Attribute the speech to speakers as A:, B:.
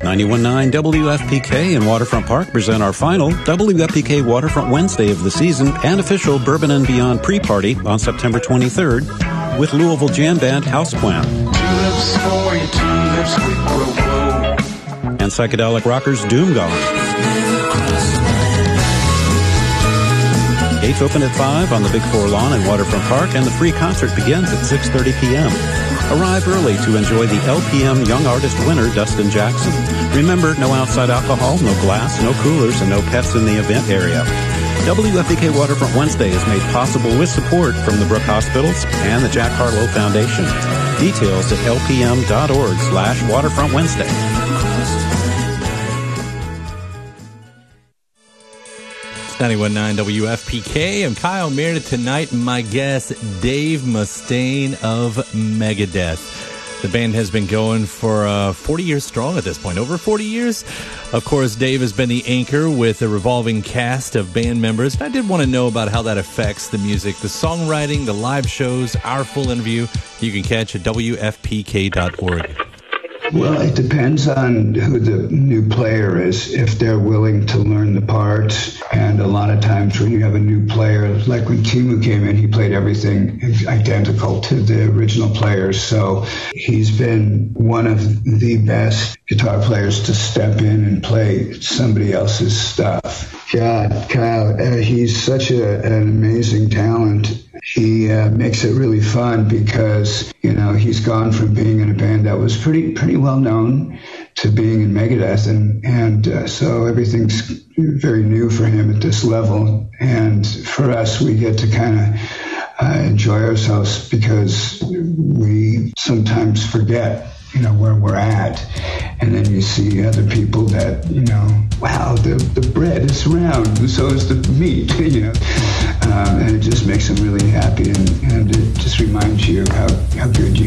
A: 91.9 WFPK and Waterfront Park present our final WFPK Waterfront Wednesday of the season and official Bourbon and Beyond pre-party on September 23rd with Louisville Jam Band Houseplant.
B: Tulips for you, tulips, quick, whoa, whoa.
A: And psychedelic rockers Doomgone. Gates open at 5 on the Big Four lawn in Waterfront Park, and the free concert begins at 6:30 p.m. Arrive early to enjoy the LPM Young Artist winner, Dustin Jackson. Remember, no outside alcohol, no glass, no coolers, and no pets in the event area. WFPK Waterfront Wednesday is made possible with support from the Brook Hospitals and the Jack Harlow Foundation. Details at lpm.org/Waterfront Wednesday.
C: 91.9 WFPK. I'm Kyle Meredith tonight. My guest, Dave Mustaine of Megadeth. The band has been going for 40 years strong at this point, over 40 years. Of course, Dave has been the anchor with a revolving cast of band members. And I did want to know about how that affects the music, the songwriting, the live shows, our full interview. You can catch at WFPK.org.
D: Well, it depends on who the new player is, if they're willing to learn the parts. And a lot of times when you have a new player, like when Timu came in, he played everything identical to the original players. So he's been one of the best guitar players to step in and play somebody else's stuff. God, Kyle, he's such an amazing talent. He makes it really fun because, you know, he's gone from being in a band that was pretty well known to being in Megadeth, and so everything's very new for him at this level. And for us, we get to kind of enjoy ourselves because we sometimes forget, you know, where we're at. And then you see other people that, you know, wow, the bread is round, and so is the meat, you know. And it just makes them really happy, and it just reminds you of how good